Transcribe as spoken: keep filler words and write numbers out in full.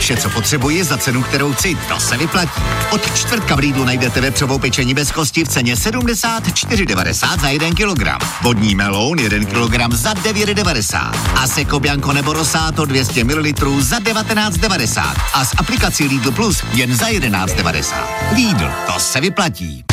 Vše, co potřebuji za cenu, kterou chci, to se vyplatí. Od čtvrtka v Lidlu najdete vepřovou pečení bez kosti v ceně sedmdesát čtyři devadesát za jeden kilogram. Vodní meloun jeden kilogram za devět devadesát. A Seco Bianco nebo Rosato dvě stě mililitrů za devatenáct devadesát. A s aplikací Lidl Plus jen za jedenáct devadesát. Lidl, to se vyplatí.